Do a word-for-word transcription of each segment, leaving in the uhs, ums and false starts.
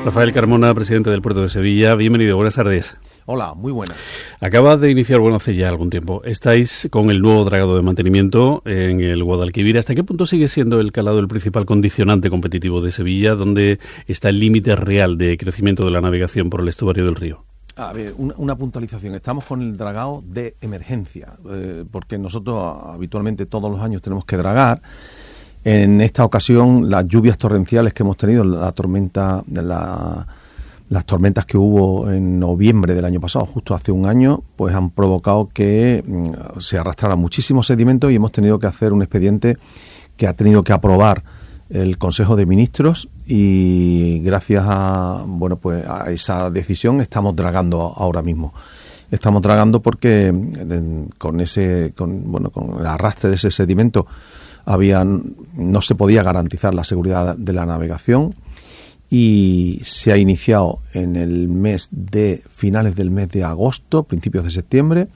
Rafael Carmona, presidente del Puerto de Sevilla, bienvenido, buenas tardes. Hola, muy buenas. Acaba de iniciar, bueno, hace ya algún tiempo, estáis con el nuevo dragado de mantenimiento en el Guadalquivir. ¿Hasta qué punto sigue siendo el calado el principal condicionante competitivo de Sevilla? ¿Dónde está el límite real de crecimiento de la navegación por el estuario del río? A ver, una, una puntualización. Estamos con el dragado de emergencia, eh, porque nosotros habitualmente todos los años tenemos que dragar. En esta ocasión, las lluvias torrenciales que hemos tenido, la tormenta, la, las tormentas que hubo en noviembre del año pasado, justo hace un año, pues han provocado que mm, se arrastrara muchísimo sedimento y hemos tenido que hacer un expediente que ha tenido que aprobar el Consejo de Ministros y gracias a bueno pues a esa decisión estamos dragando ahora mismo. Estamos dragando porque con ese con bueno con el arrastre de ese sedimento había no se podía garantizar la seguridad de la navegación y se ha iniciado en el mes de finales del mes de agosto, principios de septiembre,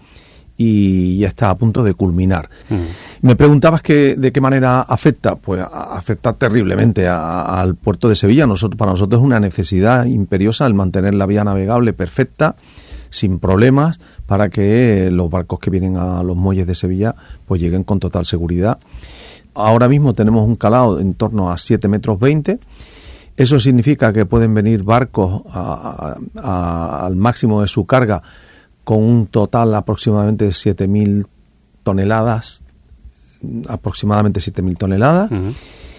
y ya está a punto de culminar. Mm. Me preguntabas que de qué manera afecta, pues afecta terriblemente a, a, al puerto de Sevilla. Nosotros, para nosotros es una necesidad imperiosa el mantener la vía navegable perfecta, sin problemas, para que los barcos que vienen a los muelles de Sevilla pues lleguen con total seguridad. Ahora mismo tenemos un calado en torno a siete metros veinte. Eso significa que pueden venir barcos a, a, a, al máximo de su carga con un total aproximadamente de siete mil toneladas, aproximadamente siete mil toneladas. Uh-huh.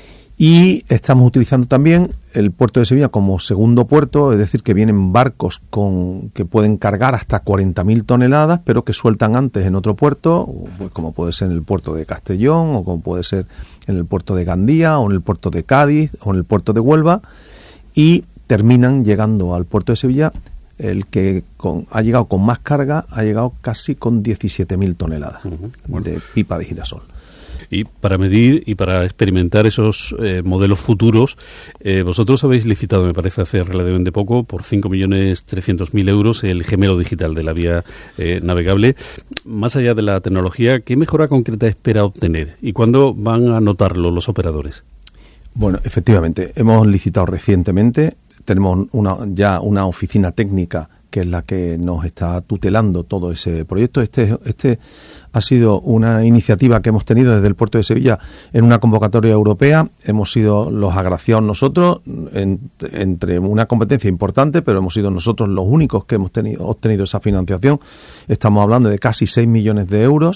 Y estamos utilizando también el puerto de Sevilla como segundo puerto, es decir, que vienen barcos con que pueden cargar hasta cuarenta mil toneladas, pero que sueltan antes en otro puerto, pues como puede ser en el puerto de Castellón, o como puede ser en el puerto de Gandía, o en el puerto de Cádiz, o en el puerto de Huelva, y terminan llegando al puerto de Sevilla. El que con, ha llegado con más carga ha llegado casi con diecisiete mil toneladas uh-huh. bueno. de pipa de girasol. Y para medir y para experimentar esos eh, modelos futuros, eh, vosotros habéis licitado, me parece, hace relativamente poco, por cinco millones trescientos mil euros el gemelo digital de la vía eh, navegable. Más allá de la tecnología, ¿qué mejora concreta espera obtener? ¿Y cuándo van a notarlo los operadores? Bueno, efectivamente, hemos licitado recientemente. Tenemos una, ya una oficina técnica que es la que nos está tutelando todo ese proyecto. Este, este ha sido una iniciativa que hemos tenido desde el Puerto de Sevilla en una convocatoria europea. Hemos sido los agraciados nosotros en, entre una competencia importante, pero hemos sido nosotros los únicos que hemos tenido, obtenido esa financiación. Estamos hablando de casi seis millones de euros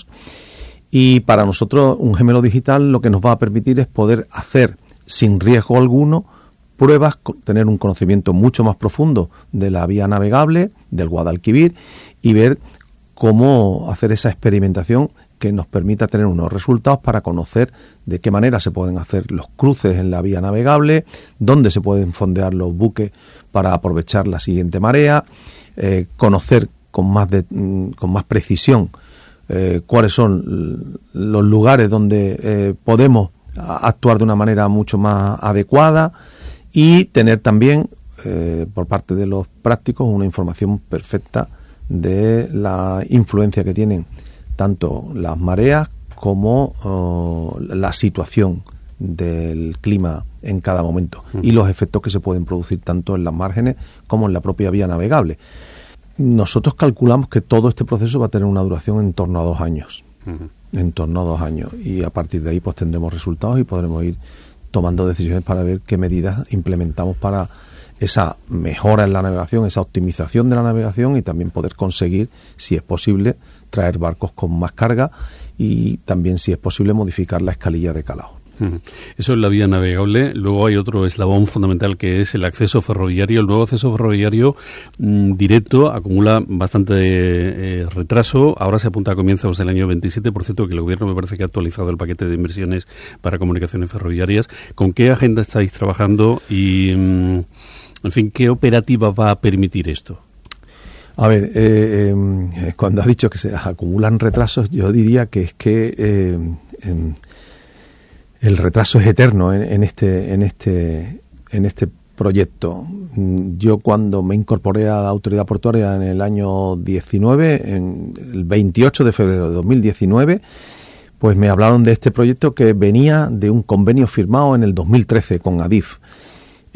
y para nosotros un gemelo digital lo que nos va a permitir es poder hacer sin riesgo alguno pruebas, tener un conocimiento mucho más profundo de la vía navegable, del Guadalquivir, y ver cómo hacer esa experimentación que nos permita tener unos resultados para conocer de qué manera se pueden hacer los cruces en la vía navegable, dónde se pueden fondear los buques para aprovechar la siguiente marea, eh, conocer con más, de, con más precisión eh, cuáles son los lugares donde eh, podemos actuar de una manera mucho más adecuada, y tener también, eh, por parte de los prácticos, una información perfecta de la influencia que tienen tanto las mareas como uh, la situación del clima en cada momento uh-huh. y los efectos que se pueden producir tanto en las márgenes como en la propia vía navegable. Nosotros calculamos que todo este proceso va a tener una duración en torno a dos años. Uh-huh. En torno a dos años. Y a partir de ahí pues tendremos resultados y podremos ir tomando decisiones para ver qué medidas implementamos para esa mejora en la navegación, esa optimización de la navegación y también poder conseguir, si es posible, traer barcos con más carga y también, si es posible, modificar la escalilla de calado. Eso es la vía navegable. Luego hay otro eslabón fundamental que es el acceso ferroviario. El nuevo acceso ferroviario mmm, directo acumula bastante eh, retraso. Ahora se apunta a comienzos del año veintisiete. Por cierto, que el Gobierno me parece que ha actualizado el paquete de inversiones para comunicaciones ferroviarias. ¿Con qué agenda estáis trabajando y, mmm, en fin, qué operativa va a permitir esto? A ver, eh, eh, cuando has dicho que se acumulan retrasos, yo diría que es que eh, eh, el retraso es eterno en, en este en este en este proyecto. Yo cuando me incorporé a la autoridad portuaria en el año diecinueve, en el veintiocho de febrero de dos mil diecinueve, pues me hablaron de este proyecto que venía de un convenio firmado en el dos mil trece con Adif.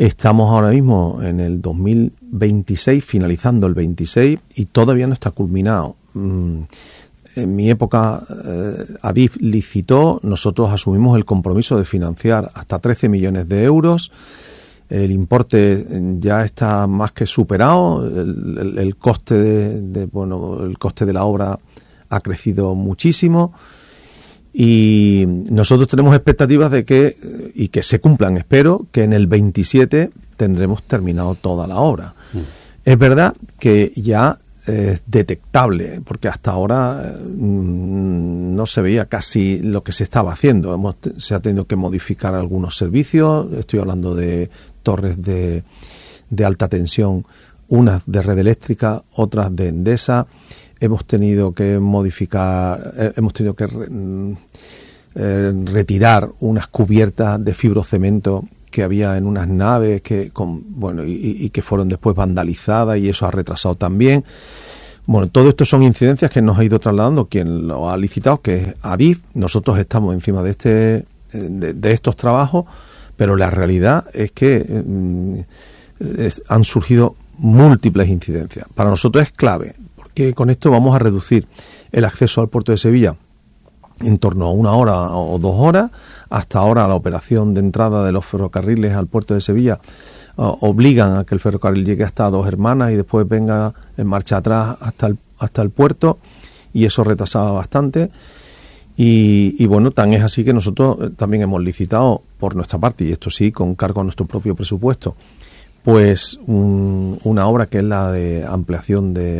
Estamos ahora mismo en el dos mil veintiséis, finalizando el veintiséis, y todavía no está culminado. En mi época, eh, Adif licitó, nosotros asumimos el compromiso de financiar hasta trece millones de euros. El importe ya está más que superado. El, el, el coste de, de bueno, el coste de la obra ha crecido muchísimo. Y nosotros tenemos expectativas de que, y que se cumplan, espero, que en el veintisiete tendremos terminado toda la obra. Mm. Es verdad que ya es detectable, porque hasta ahora mmm, no se veía casi lo que se estaba haciendo. Hemos, se ha tenido que modificar algunos servicios, estoy hablando de torres de, de alta tensión, unas de red eléctrica, otras de Endesa. Hemos tenido que modificar, eh, hemos tenido que re, eh, retirar unas cubiertas de fibrocemento que había en unas naves que con, bueno y, y que fueron después vandalizadas, y eso ha retrasado también. Bueno, todo esto son incidencias que nos ha ido trasladando quien lo ha licitado, que es Adif. Nosotros estamos encima de este de, de estos trabajos, pero la realidad es que eh, es, han surgido múltiples incidencias. Para nosotros es clave, que con esto vamos a reducir el acceso al puerto de Sevilla en torno a una hora o dos horas. Hasta ahora la operación de entrada de los ferrocarriles al puerto de Sevilla uh, obligan a que el ferrocarril llegue hasta Dos Hermanas y después venga en marcha atrás hasta el, hasta el puerto, y eso retrasaba bastante. Y, y bueno, tan es así que nosotros también hemos licitado por nuestra parte, y esto sí, con cargo a nuestro propio presupuesto, pues un, una obra que es la de ampliación de